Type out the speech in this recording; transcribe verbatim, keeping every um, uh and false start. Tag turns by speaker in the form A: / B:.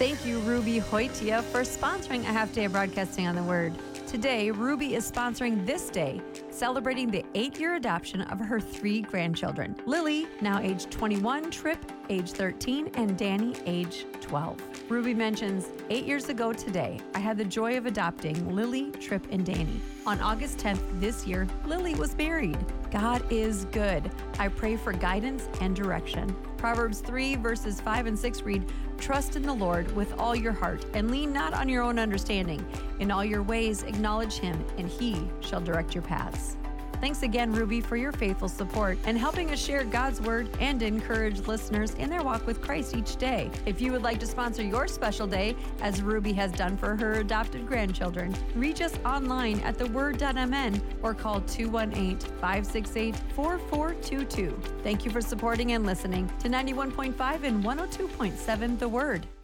A: Thank you, Ruby Hoitia, for sponsoring a half day of broadcasting on the Word. Today, Ruby is sponsoring this day, celebrating the eight-year adoption of her three grandchildren. Lily, now age twenty-one, Trip, age thirteen, and Danny, age twelve. Ruby mentions, eight years ago today, I had the joy of adopting Lily, Trip, and Danny. On August tenth this year, Lily was married. God is good. I pray for guidance and direction. Proverbs three, verses five and six read, Trust in the Lord with all your heart, and lean not on your own understanding. In all your ways acknowledge him, and he shall direct your paths. Thanks again, Ruby, for your faithful support and helping us share God's Word and encourage listeners in their walk with Christ each day. If you would like to sponsor your special day, as Ruby has done for her adopted grandchildren, reach us online at the word dot m n or call two one eight, five six eight, four four two two. Thank you for supporting and listening to ninety-one point five and one oh two point seven The Word.